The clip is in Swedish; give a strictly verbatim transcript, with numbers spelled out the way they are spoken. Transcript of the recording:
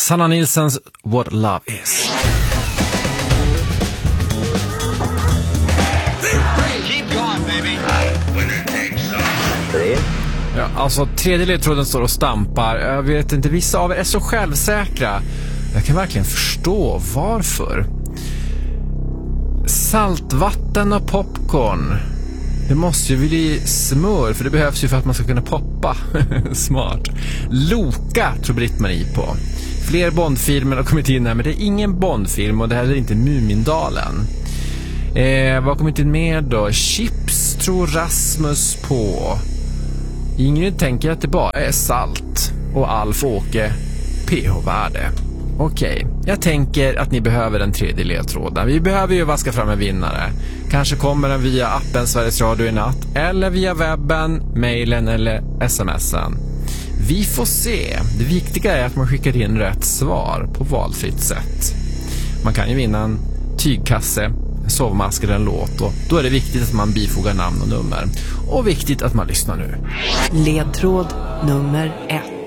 Sanna Nilssons What Love Is. Ja, alltså tredje ledtråden står och stampar. Jag vet inte, vissa av er är så självsäkra. Jag kan verkligen förstå varför. Saltvatten och popcorn. Det måste ju bli smör, för det behövs ju för att man ska kunna poppa. Smart. Loka tror Britt-Marie på. Fler Bondfilmer har kommit in här, men det är ingen Bondfilm och det här är inte Mumindalen. Eh, vad har kommit in mer då? Chips tror Rasmus på. Ingrid tänker att det bara är salt. Och Alf Åke pH-värde. Okej, jag tänker att ni behöver den tredje ledtråden. Vi behöver ju vaska fram en vinnare. Kanske kommer den via appen Sveriges Radio i natt, eller via webben, mejlen eller smsen. Vi får se. Det viktiga är att man skickar in rätt svar på valfritt sätt. Man kan ju vinna en tygkasse, en sovmask eller en låt, och då är det viktigt att man bifogar namn och nummer. Och viktigt att man lyssnar nu. Ledtråd nummer ett.